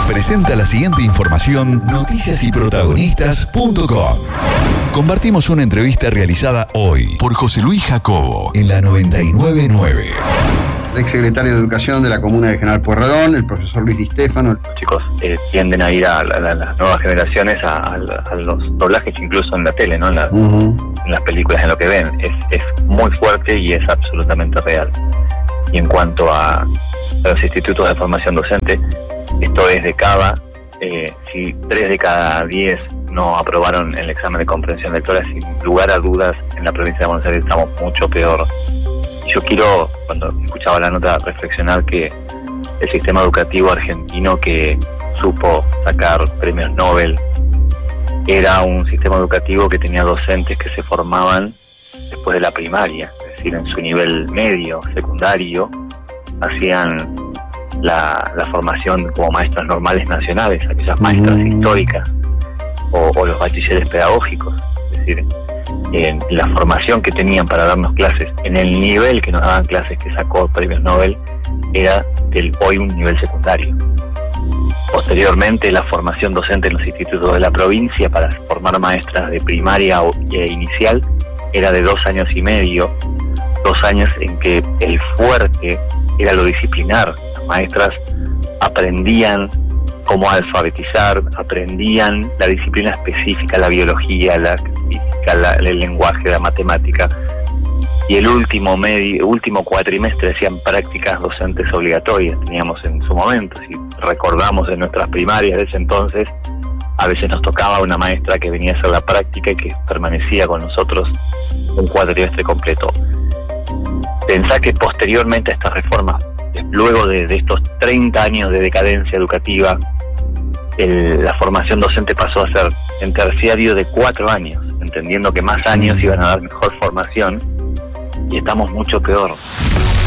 Presenta la siguiente información noticiasyprotagonistas.com. Compartimos una entrevista realizada hoy por José Luis Jacobo en la 999. El exsecretario de Educación de la Comuna de General Pueyrredón, el profesor Luis Di Stefano. Los chicos tienden a ir a las nuevas generaciones, a los doblajes incluso en la tele, ¿no? En las películas, en lo que ven. Es muy fuerte y es absolutamente real. Y en cuanto a los institutos de formación docente, esto es de cada, si 3 de cada 10 no aprobaron el examen de comprensión lectora, sin lugar a dudas, en la provincia de Buenos Aires estamos mucho peor. Yo quiero, cuando escuchaba la nota, reflexionar que el sistema educativo argentino que supo sacar premios Nobel era un sistema educativo que tenía docentes que se formaban después de la primaria, es decir, en su nivel medio, secundario, hacían la formación como maestras normales nacionales, aquellas maestras históricas o los bachilleres pedagógicos, es decir, la formación que tenían para darnos clases en el nivel que nos daban clases que sacó premios Nobel era hoy un nivel secundario. Posteriormente, la formación docente en los institutos de la provincia para formar maestras de primaria e inicial era de 2 años y medio, 2 años en que el fuerte era lo disciplinar. Las maestras aprendían cómo alfabetizar, aprendían la disciplina específica, la biología, la física, el lenguaje, la matemática. Y el último cuatrimestre hacían prácticas docentes obligatorias. Teníamos en su momento, si recordamos de nuestras primarias de ese entonces, a veces nos tocaba una maestra que venía a hacer la práctica y que permanecía con nosotros un cuatrimestre completo. Pensá que posteriormente a esta reforma, luego de estos 30 años de decadencia educativa, la formación docente pasó a ser en terciario de 4 años, entendiendo que más años iban a dar mejor formación, y estamos mucho peor.